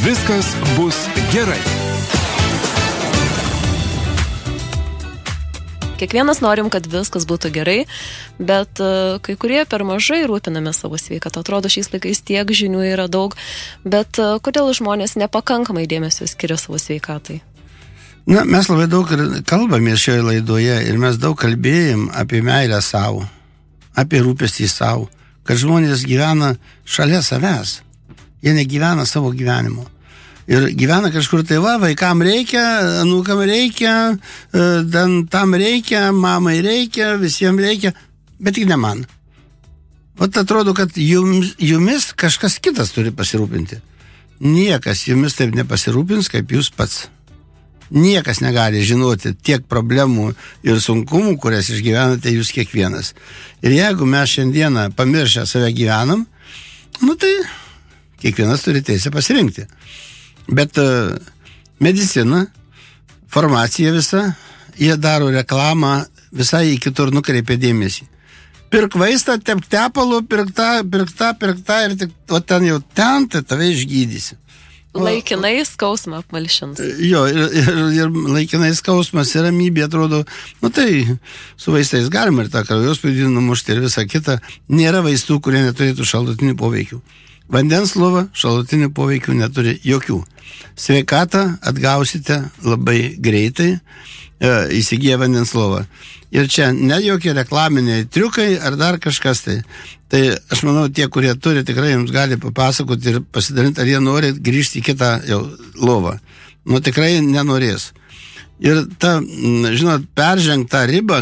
viskas bus gerai. Kiekvienas norim, kad viskas būtų gerai, bet kai kurie per mažai rūpiname savo sveikatą. Atrodo, šiais laikais tiek žinių yra daug, bet kodėl žmonės nepakankamai dėmesio skiria savo sveikatai? Na, mes labai daug kalbame šioje laidoje ir mes daug kalbėjom apie meilę savo, apie rūpestį savo, kad žmonės gyvena šalia savęs. Jie negyvena savo gyvenimo. Ir gyvena kažkur tai vaikam reikia, anūkam reikia, tam reikia, mamai reikia, visiems reikia, bet tik ne man. Vat atrodo, kad jumis kažkas kitas turi pasirūpinti. Niekas jumis taip nepasirūpins, kaip jūs pats. Niekas negali žinoti tiek problemų ir sunkumų, kurias išgyvenate jūs kiekvienas. Ir jeigu mes šiandieną pamiršę save gyvenam, tai kiekvienas turi teisę pasirinkti. Bet medicina, farmacija visa, jie daro reklamą, visai į kitur nukreipia dėmesį. Pirk vaistą, tepk tepalų, pirk tą ir tik, o ten jau ten, tai tave išgydysi. Laikinai skausmą apmalšins. Jo, ir laikinai skausmas ir ramybė atrodo, tai su vaistais galima ir tą kraujospūdį numušti ir visą kitą. Nėra vaistų, kurie neturėtų šalutinių poveikių. Vandens lova šalutinių poveikių neturi jokių. Sveikatą atgausite labai greitai, įsigiję vandens lovą. Ir čia ne jokie reklaminiai triukai ar dar kažkas tai. Tai aš manau, tie, kurie turi, tikrai jums gali papasakoti ir pasidalinti, ar jie nori grįžti į kitą jau lovą. Tikrai nenorės. Ir ta, žinot, peržengta riba,